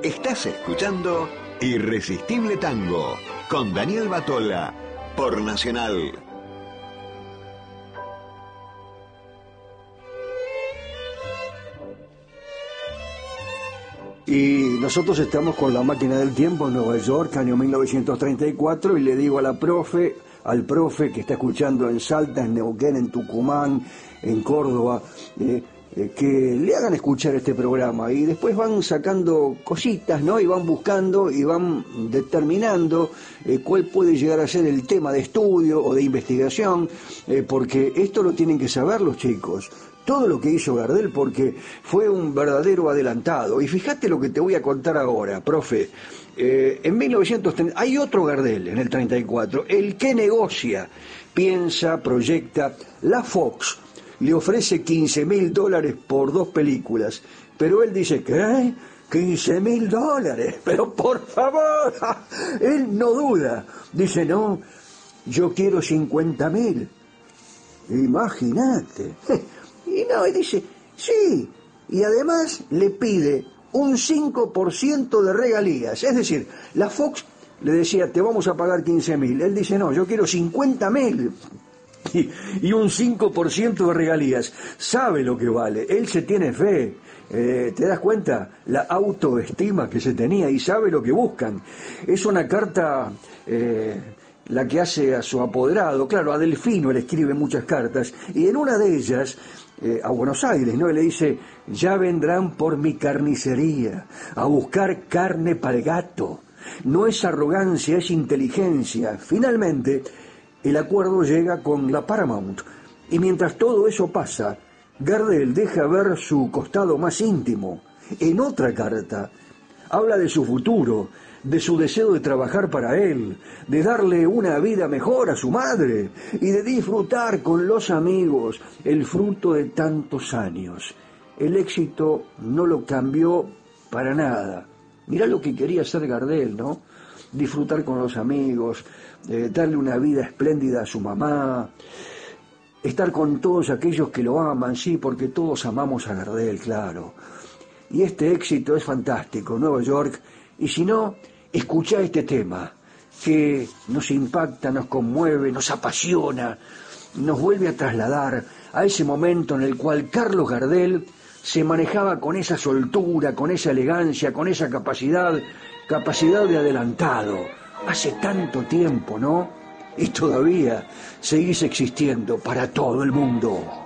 Estás escuchando Irresistible Tango con Daniel Batola por Nacional. Y nosotros estamos con la máquina del tiempo en Nueva York, año 1934, y le digo al profe que está escuchando en Salta, en Neuquén, en Tucumán, en Córdoba, que le hagan escuchar este programa, y después van sacando cositas, ¿no? Y van buscando y van determinando cuál puede llegar a ser el tema de estudio o de investigación, porque esto lo tienen que saber los chicos. Todo lo que hizo Gardel, porque fue un verdadero adelantado. Y fíjate lo que te voy a contar ahora, profe. En 1930, hay otro Gardel en el 34, el que negocia, piensa, proyecta. La Fox le ofrece $15.000 por 2 películas, pero él dice, ¿qué? $15.000, pero por favor, él no duda, dice, no, yo quiero 50.000, imagínate. Y no, y dice, sí, y además le pide un 5% de regalías. Es decir, la Fox le decía, te vamos a pagar 15.000. Él dice, no, yo quiero 50.000 y un 5% de regalías. Sabe lo que vale, él se tiene fe. ¿Te das cuenta? La autoestima que se tenía, y sabe lo que buscan. Es una carta... la que hace a su apoderado, claro, a Delfino le escribe muchas cartas, y en una de ellas, a Buenos Aires, ¿no? Le dice, ya vendrán por mi carnicería, a buscar carne para el gato. No es arrogancia, es inteligencia. Finalmente, el acuerdo llega con la Paramount, y mientras todo eso pasa, Gardel deja ver su costado más íntimo. En otra carta, habla de su futuro, de su deseo de trabajar para él, de darle una vida mejor a su madre y de disfrutar con los amigos el fruto de tantos años. El éxito no lo cambió para nada. Mirá lo que quería hacer Gardel, ¿no? Disfrutar con los amigos, darle una vida espléndida a su mamá, estar con todos aquellos que lo aman, sí, porque todos amamos a Gardel, claro. Y este éxito es fantástico, Nueva York, y si no, escuchá este tema, que nos impacta, nos conmueve, nos apasiona, nos vuelve a trasladar a ese momento en el cual Carlos Gardel se manejaba con esa soltura, con esa elegancia, con esa capacidad de adelantado. Hace tanto tiempo, ¿no? Y todavía seguís existiendo para todo el mundo.